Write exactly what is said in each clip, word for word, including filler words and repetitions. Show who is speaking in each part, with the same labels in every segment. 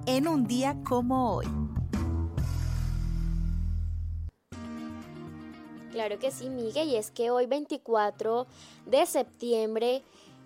Speaker 1: en un día como hoy.
Speaker 2: Claro que sí, Miguel, y es que hoy veinticuatro de septiembre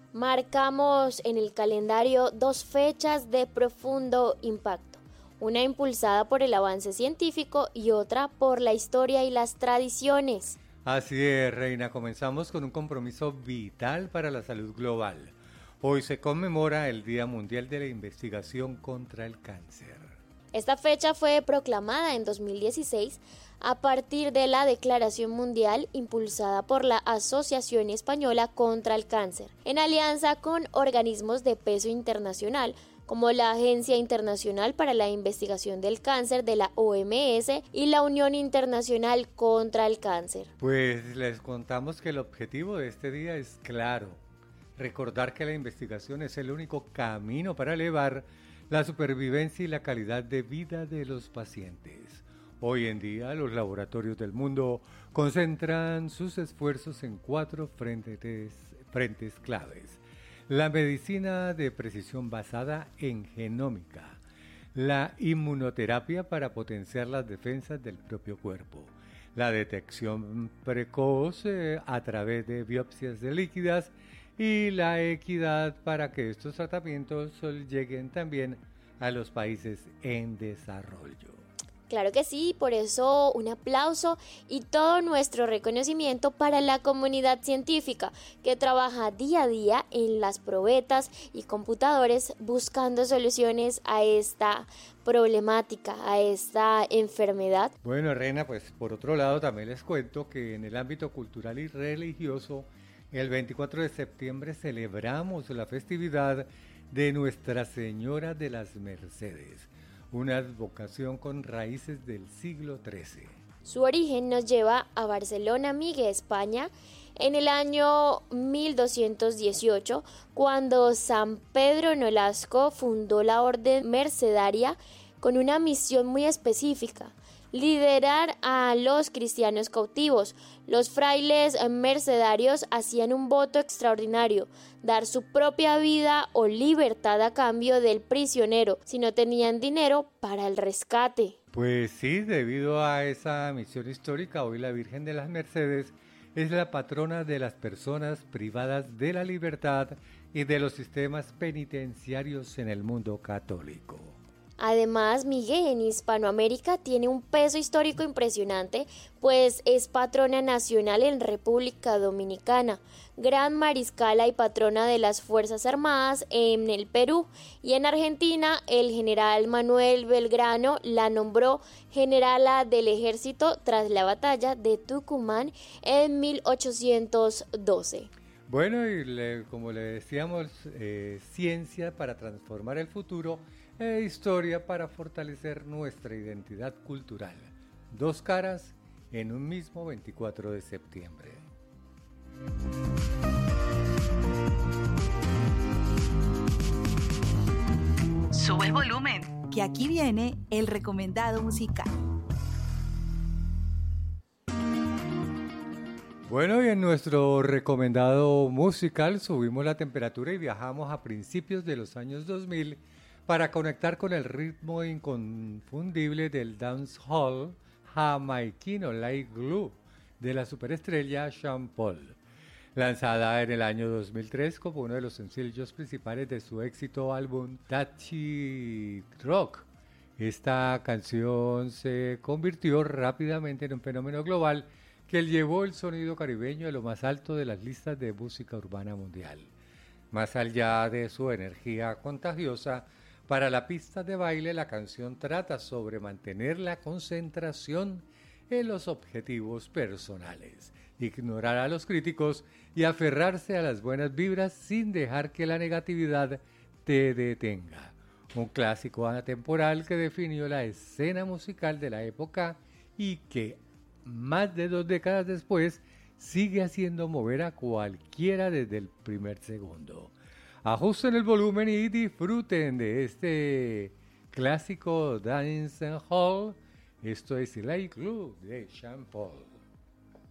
Speaker 2: marcamos en el calendario dos fechas de profundo impacto, una impulsada por el avance científico y otra por la historia y las tradiciones.
Speaker 3: Así es, Reina, comenzamos con un compromiso vital para la salud global. Hoy se conmemora el Día Mundial de la Investigación contra el Cáncer.
Speaker 2: Esta fecha fue proclamada en dos mil dieciséis a partir de la Declaración Mundial impulsada por la Asociación Española contra el Cáncer, en alianza con organismos de peso internacional como la Agencia Internacional para la Investigación del Cáncer de la O M S y la Unión Internacional contra el Cáncer.
Speaker 3: Pues les contamos que el objetivo de este día es claro: recordar que la investigación es el único camino para elevar la supervivencia y la calidad de vida de los pacientes. Hoy en día, los laboratorios del mundo concentran sus esfuerzos en cuatro frentes, frentes claves: la medicina de precisión basada en genómica, la inmunoterapia para potenciar las defensas del propio cuerpo, la detección precoz eh, a través de biopsias de líquidas y la equidad para que estos tratamientos lleguen también a los países en desarrollo.
Speaker 2: Claro que sí, por eso un aplauso y todo nuestro reconocimiento para la comunidad científica que trabaja día a día en las probetas y computadores buscando soluciones a esta problemática, a esta enfermedad.
Speaker 3: Bueno, Reina, pues por otro lado también les cuento que en el ámbito cultural y religioso, el veinticuatro de septiembre celebramos la festividad de Nuestra Señora de las Mercedes, una advocación con raíces del siglo trece.
Speaker 2: Su origen nos lleva a Barcelona, Miguel, España, en el año mil doscientos dieciocho, cuando San Pedro Nolasco fundó la Orden Mercedaria con una misión muy específica: liderar a los cristianos cautivos. Los frailes mercedarios hacían un voto extraordinario: dar su propia vida o libertad a cambio del prisionero si no tenían dinero para el rescate.
Speaker 3: Pues sí, debido a esa misión histórica, hoy la Virgen de las Mercedes es la patrona de las personas privadas de la libertad y de los sistemas penitenciarios en el mundo católico.
Speaker 2: Además, Miguel en Hispanoamérica tiene un peso histórico impresionante, pues es patrona nacional en República Dominicana, gran mariscala y patrona de las Fuerzas Armadas en el Perú, y en Argentina el general Manuel Belgrano la nombró generala del ejército tras la batalla de Tucumán en mil ochocientos doce.
Speaker 3: Bueno, y le, como le decíamos, eh, ciencia para transformar el futuro e historia para fortalecer nuestra identidad cultural. Dos caras en un mismo veinticuatro de septiembre.
Speaker 1: Sube el volumen, que aquí viene el recomendado musical.
Speaker 3: Bueno, y en nuestro recomendado musical subimos la temperatura y viajamos a principios de los años dos mil para conectar con el ritmo inconfundible del dancehall jamaiquino Like Glue de la superestrella Sean Paul. Lanzada en el año dos mil tres como uno de los sencillos principales de su éxito álbum Touchy Rock, esta canción se convirtió rápidamente en un fenómeno global que llevó el sonido caribeño a lo más alto de las listas de música urbana mundial. Más allá de su energía contagiosa, para la pista de baile la canción trata sobre mantener la concentración en los objetivos personales, ignorar a los críticos y aferrarse a las buenas vibras sin dejar que la negatividad te detenga. Un clásico atemporal que definió la escena musical de la época y que más de dos décadas después sigue haciendo mover a cualquiera desde el primer segundo. Ajusten el volumen y disfruten de este clásico Dance Hall. Esto es Like Glue de Sean Paul.